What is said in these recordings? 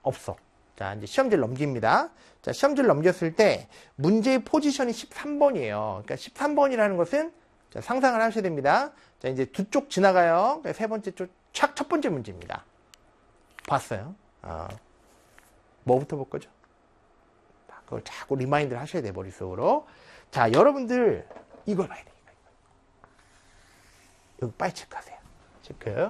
없어. 자, 이제 시험지를 넘깁니다. 자, 시험지를 넘겼을 때 문제의 포지션이 13번이에요. 그러니까 13번이라는 것은 자, 상상을 하셔야 됩니다. 자, 이제 두 쪽 지나가요. 그러니까 세 번째 쪽, 첫 번째 문제입니다. 봤어요? 뭐부터 볼 거죠? 그걸 자꾸 리마인드를 하셔야 돼요, 머릿속으로. 자, 여러분들 이걸 봐야 돼요. 여기 빨리 체크하세요. 체크.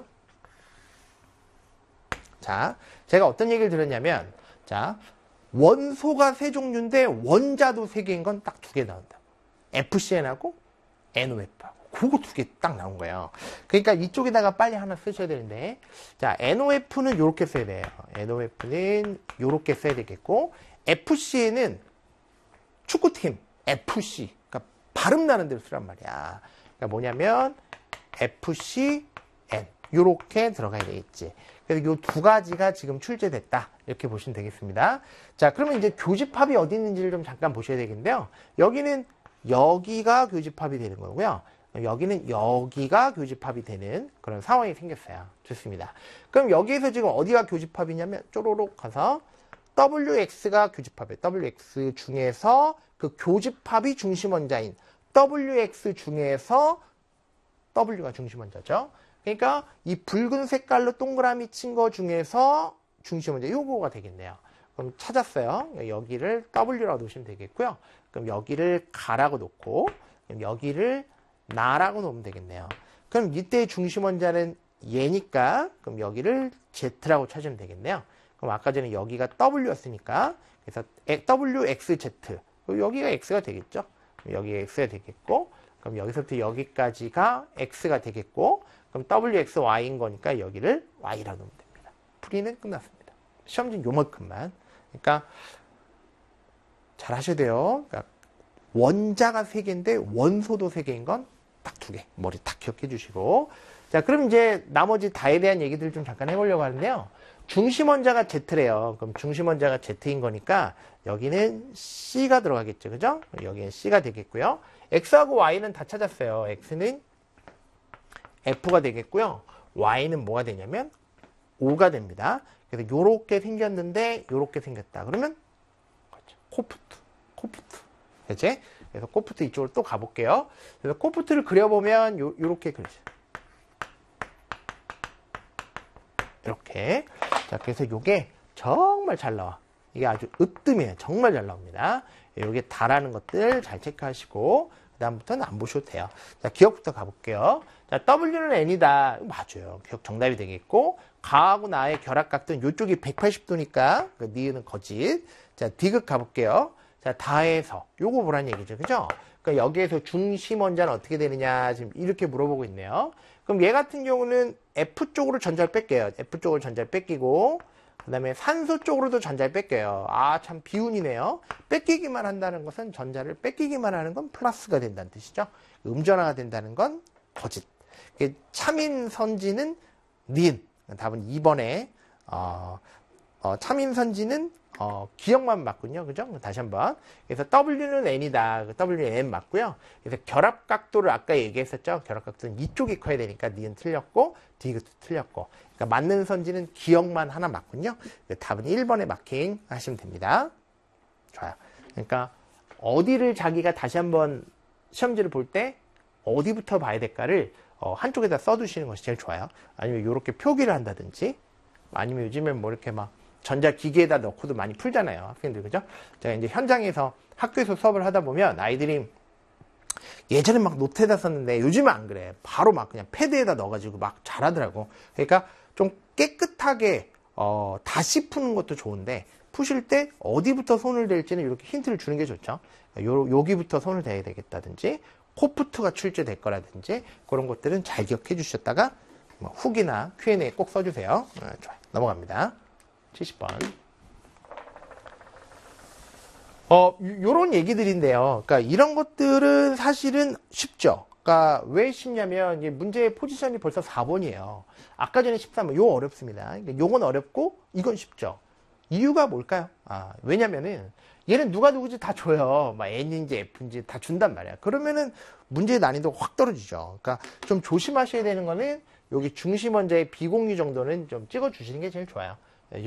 자, 제가 어떤 얘기를 들었냐면, 자, 원소가 세 종류인데 원자도 세 개인 건 딱 두 개 나온다. FCN하고 NOF하고. 그거 두 개 딱 나온 거예요. 그러니까 이쪽에다가 빨리 하나 쓰셔야 되는데, 자, NOF는 이렇게 써야 돼요. NOF는 이렇게 써야 되겠고, FCN은 축구팀 FC. 그러니까 발음 나는 대로 쓰란 말이야. 그러니까 뭐냐면, FCN. 이렇게 들어가야 되겠지. 그래서 이 두 가지가 지금 출제됐다. 이렇게 보시면 되겠습니다. 자, 그러면 이제 교집합이 어디 있는지를 좀 잠깐 보셔야 되겠는데요. 여기는 여기가 교집합이 되는 거고요. 여기는 여기가 교집합이 되는 그런 상황이 생겼어요. 좋습니다. 그럼 여기에서 지금 어디가 교집합이냐면 쪼로록 가서 WX가 교집합이에요. WX 중에서 그 교집합이 중심원자인 WX 중에서 W가 중심원자죠. 그러니까 이 붉은 색깔로 동그라미 친 거 중에서 중심원자 요거가 되겠네요. 그럼 찾았어요. 여기를 W라고 놓으시면 되겠고요. 그럼 여기를 가라고 놓고 그럼 여기를 나라고 놓으면 되겠네요. 그럼 이때의 중심원자는 얘니까 그럼 여기를 Z라고 찾으면 되겠네요. 그럼 아까 전에 여기가 W였으니까 그래서 WXZ 여기가 X가 되겠죠. 여기가 X가 되겠고 그럼 여기서부터 여기까지가 X가 되겠고 그럼 WXY인 거니까 여기를 Y라고 놓으면 됩니다. 풀이는 끝났습니다. 시험지는 요만큼만. 그러니까 잘 하셔야 돼요. 그러니까 원자가 3개인데 원소도 3개인 건 딱 2개. 머리 딱 기억해 주시고. 자, 그럼 이제 나머지 다에 대한 얘기들 좀 잠깐 해보려고 하는데요. 중심원자가 Z래요. 그럼 중심원자가 Z인 거니까 여기는 C가 들어가겠죠. 그죠? 여기는 C가 되겠고요. X하고 Y는 다 찾았어요. X는 F가 되겠고요. Y는 뭐가 되냐면 O가 됩니다. 그래서 요렇게 생겼는데 요렇게 생겼다. 그러면 코프트. 그치? 그래서 코프트 이쪽으로 또 가볼게요. 그래서 코프트를 그려보면 요렇게 그리죠. 이렇게. 자, 그래서 요게 정말 잘 나와. 이게 아주 으뜸이에요. 정말 잘 나옵니다. 요게 다라는 것들 잘 체크하시고 그 다음부터는 안 보셔도 돼요. 자, 기억부터 가볼게요. 자, W는 N이다. 맞아요. 기억 정답이 되겠고 가하고 나의 결합각도는 이쪽이 180도니까 그 니은은 거짓. 자, D극 가볼게요. 자, 다해서 요거 보란 얘기죠. 그죠? 그러니까 여기에서 중심원자는 어떻게 되느냐 지금 이렇게 물어보고 있네요. 그럼 얘 같은 경우는 F 쪽으로 전자를 뺄게요. F 쪽으로 전자를 뺏기고 그 다음에 산소 쪽으로도 전자를 뺏겨요. 아, 참 비운이네요. 뺏기기만 한다는 것은 전자를 뺏기기만 하는 건 플러스가 된다는 뜻이죠. 음전화가 된다는 건 거짓. 참인선지는 니은. 답은 2번에 참인선지는 기억만 맞군요. 그죠? 다시 한번. 그래서 W는 N이다. W는 N 맞고요. 그래서 결합각도를 아까 얘기했었죠. 결합각도는 이쪽이 커야 되니까 니은 틀렸고 D도 틀렸고. 그러니까 맞는 선지는 기억만 하나 맞군요. 답은 1번에 마킹 하시면 됩니다. 좋아요. 그러니까 어디를 자기가 다시 한번 시험지를 볼 때 어디부터 봐야 될까를 한쪽에다 써두시는 것이 제일 좋아요. 아니면 이렇게 표기를 한다든지 아니면 요즘엔 뭐 이렇게 막 전자기기에다 넣고도 많이 풀잖아요. 학생들, 그죠? 제가 이제 현장에서 학교에서 수업을 하다 보면 아이들이 예전에 막 노트에다 썼는데 요즘은 안 그래. 바로 막 그냥 패드에다 넣어가지고 막 잘하더라고. 그러니까 좀 깨끗하게 다시 푸는 것도 좋은데 푸실 때 어디부터 손을 댈지는 이렇게 힌트를 주는 게 좋죠. 여기부터 손을 대야 되겠다든지 코프트가 출제될 거라든지 그런 것들은 잘 기억해 주셨다가 뭐 후기나 Q&A 꼭 써주세요. 좋아요. 넘어갑니다. 70번. 요런 얘기들인데요. 그러니까 이런 것들은 사실은 쉽죠. 그러니까 왜 쉽냐면 이제 문제의 포지션이 벌써 4번이에요. 아까 전에 13번 요 어렵습니다. 그러니까 요건 어렵고 이건 쉽죠. 이유가 뭘까요? 왜냐면은 얘는 누가 누구지 다 줘요. 막 N인지 F인지 다 준단 말이야. 그러면은 문제의 난이도가 확 떨어지죠. 그러니까 좀 조심하셔야 되는 거는 여기 중심원자의 비공유 정도는 좀 찍어주시는 게 제일 좋아요.